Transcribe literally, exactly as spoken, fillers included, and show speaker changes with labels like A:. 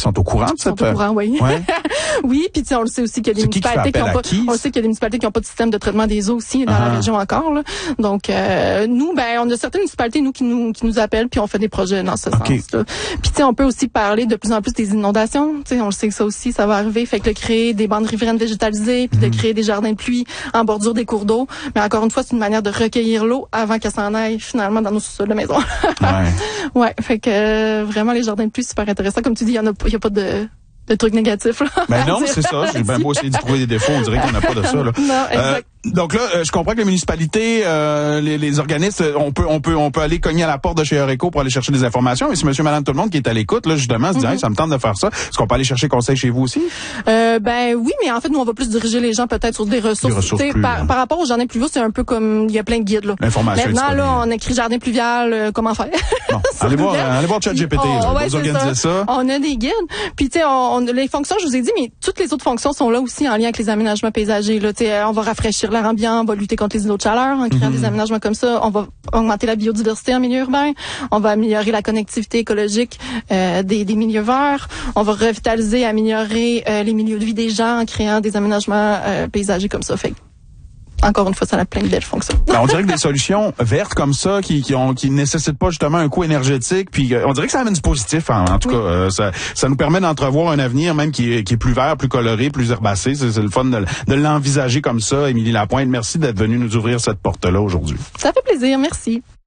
A: sont au courant de
B: Ils sont
A: cette...
B: au courant, oui.
A: Ouais.
B: Oui, puis on le sait aussi qu'il y a des
A: C'est qui qui fait
B: municipalités qui
A: appel
B: ont
A: à
B: pas,
A: qui?
B: on sait qu'il y a des municipalités qui n'ont pas de système de traitement des eaux aussi dans
A: Ah.
B: la région encore, là. Donc, euh, nous, ben, on a certaines municipalités, nous, qui nous, qui nous appellent, puis on fait des projets dans ce
A: Okay.
B: sens-là. Puis, tu sais, on peut aussi parler de plus en plus des inondations. Tu sais, on le sait que ça aussi, ça va arriver. Fait que de créer des bandes riveraines végétalisées, puis
A: Mm-hmm.
B: de créer des jardins de pluie en bordure des cours d'eau. Mais encore une fois, c'est une manière de recueillir l'eau avant qu'elle s'en aille, finalement, dans nos sous-sols de maison.
A: Ouais.
B: Ouais. Fait que, euh, vraiment, les jardins de pluie, super intéressant. Comme tu dis, il y en a, il y a pas de, de trucs négatifs, là.
A: Ben non, c'est ça. J'ai bien beau essayer de trouver des défauts. On dirait qu'on n'a pas de ça, là.
B: Non, exact.
A: Euh, donc là, euh, je comprends que les municipalités, euh, les, les organismes, on peut, on peut, on peut aller cogner à la porte de chez Eureco pour aller chercher des informations. Mais si monsieur, madame, tout le monde qui est à l'écoute, là, justement, se dit,
B: Mm-hmm.
A: hey, ça me tente de faire ça. Est-ce qu'on peut aller chercher conseil chez vous aussi?
B: Euh, ben oui, mais en fait, nous, on va plus diriger les gens peut-être sur des ressources.
A: Des ressources
B: Tu sais,
A: plus,
B: par,
A: hein.
B: par rapport aux jardins pluviaux, c'est un peu comme, il y a plein de guides, là.
A: L'information est
B: Maintenant, là,
A: disponible.
B: on écrit jardin pluvial, euh, comment faire.
A: Bon,
B: Sur
A: allez voir,
B: Google.
A: allez voir ChatGPT,
B: Oh,
A: là.
B: ouais,
A: Vous
B: c'est
A: organisez ça.
B: On a des guides. Puis, tu sais, on, on- les fonctions, je vous ai dit, mais toutes les autres fonctions sont là aussi en lien avec les aménagements paysagers, là. Tu sais, on va rafraîchir l'air ambiant, on va lutter contre les îlots de chaleur en créant
A: Mm-hmm.
B: des aménagements comme ça. On va augmenter la biodiversité en milieu urbain. On va améliorer la connectivité écologique euh, des, des milieux verts. On va revitaliser, améliorer euh, les milieux de vie des gens en créant des aménagements euh, paysagers comme ça. Fait que, encore une fois, ça a plein de belles fonctions.
A: Ben, on dirait que des solutions vertes comme ça, qui qui ont qui nécessitent pas justement un coût énergétique, puis euh, on dirait que ça amène du positif. En, en tout
B: Oui.
A: cas, euh, ça ça nous permet d'entrevoir un avenir même qui est qui est plus vert, plus coloré, plus herbacé. C'est, c'est le fun de, de l'envisager comme ça. Émilie Lapointe, merci d'être venue nous ouvrir cette porte-là aujourd'hui.
B: Ça fait plaisir. Merci.